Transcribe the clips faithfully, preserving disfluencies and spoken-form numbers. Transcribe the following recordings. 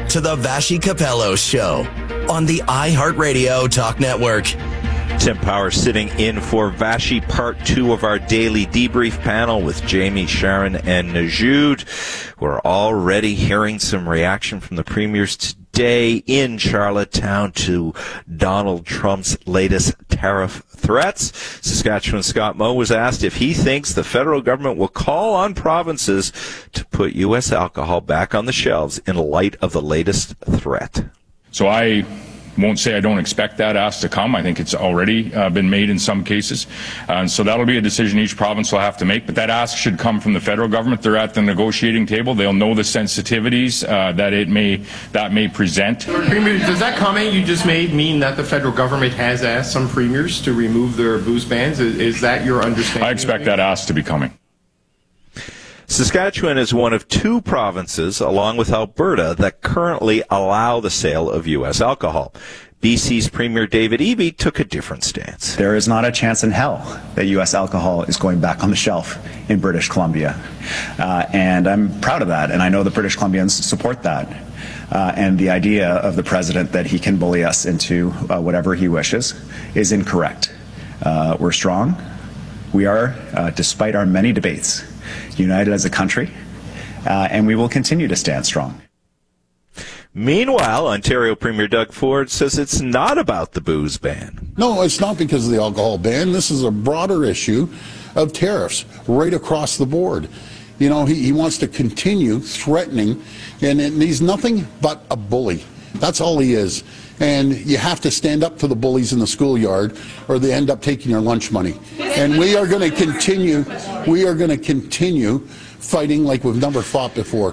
to the Vashi Capello Show on the iHeartRadio Talk Network. Tim Power sitting in for Vashi, part two of our daily debrief panel with Jamie, Sharon, and Najoud. We're already hearing some reaction from the premiers today in Charlottetown to Donald Trump's latest tariff threats. Saskatchewan Scott Moe was asked if he thinks the federal government will call on provinces to put U S alcohol back on the shelves in light of the latest threat. So I won't say I don't expect that ask to come. I think it's already uh, been made in some cases. Uh, and so that'll be a decision each province will have to make. But that ask should come from the federal government. They're at the negotiating table. They'll know the sensitivities uh, that it may that may present. Premier, does that comment you just made mean that the federal government has asked some premiers to remove their booze bans? Is, is that your understanding? I expect that ask to be coming. Saskatchewan is one of two provinces, along with Alberta, that currently allow the sale of U S alcohol. B C's Premier David Eby took a different stance. There is not a chance in hell that U S alcohol is going back on the shelf in British Columbia. Uh, and I'm proud of that, and I know the British Columbians support that. Uh, and the idea of the president that he can bully us into uh, whatever he wishes is incorrect. Uh, we're strong. We are, uh, despite our many debates, united as a country, uh, and we will continue to stand strong. Meanwhile, Ontario Premier Doug Ford says it's not about the booze ban. No, it's not because of the alcohol ban. This is a broader issue of tariffs right across the board. You know, he, he wants to continue threatening, and, and he's nothing but a bully. That's all he is. And you have to stand up to the bullies in the schoolyard, or they end up taking your lunch money. And we are going to continue, we are going to continue fighting like we've never fought before.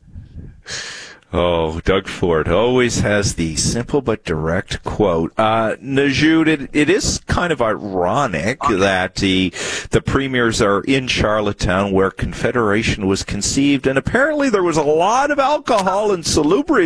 Oh, Doug Ford always has the simple but direct quote. Uh, Najoud, it, it is kind of ironic that the, the premiers are in Charlottetown where Confederation was conceived, and apparently there was a lot of alcohol and salubrious